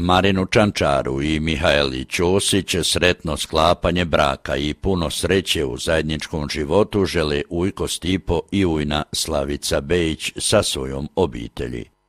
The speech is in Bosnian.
Marinu Čančaru i Mihajli Ćosić sretno sklapanje braka i puno sreće u zajedničkom životu žele ujko Stipo i ujna Slavica Bejić sa svojom obitelji.